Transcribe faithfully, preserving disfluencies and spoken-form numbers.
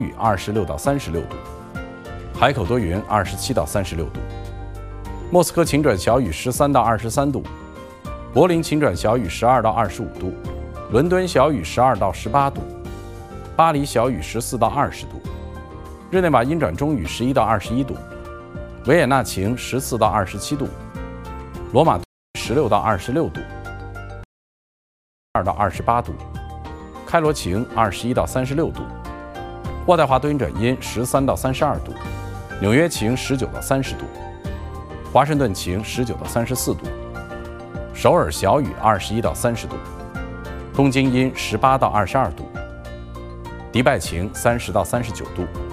雨二十六到三十六度，海口多云二十七到三十六度。莫斯科晴转小雨十三到二十三度，柏林晴转小雨十二到二十五度，伦敦小雨十二到十八度，巴黎小雨十四到二十度，日内瓦阴转中雨十一到二十一度，维也纳晴十四到二十七度，罗马十六到二十六度，二到二十八度，开罗晴二十一到三十六度，渥太华多云转阴十三到三十二度，纽约晴十九到三十度，华盛顿晴十九到三十四度，首尔小雨二十一到三十度，东京阴十八到二十二度，迪拜晴三十到三十九度。